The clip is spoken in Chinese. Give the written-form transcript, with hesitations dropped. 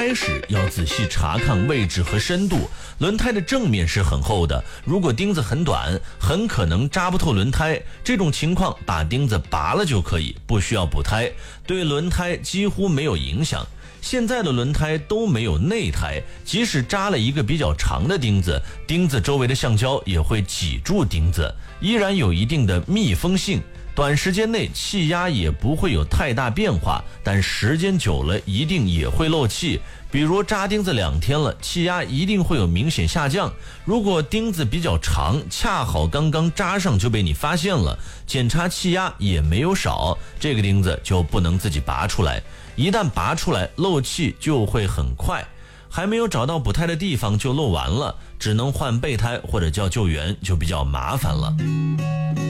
开始要仔细查看位置和深度，轮胎的正面是很厚的，如果钉子很短，很可能扎不透轮胎，这种情况把钉子拔了就可以，不需要补胎，对轮胎几乎没有影响。现在的轮胎都没有内胎，即使扎了一个比较长的钉子，钉子周围的橡胶也会挤住钉子，依然有一定的密封性，短时间内气压也不会有太大变化，但时间久了一定也会漏气。比如扎钉子2天了，气压一定会有明显下降。如果钉子比较长，恰好刚刚扎上就被你发现了，检查气压也没有少，这个钉子就不能自己拔出来。一旦拔出来，漏气就会很快，还没有找到补胎的地方就漏完了，只能换备胎或者叫救援，就比较麻烦了。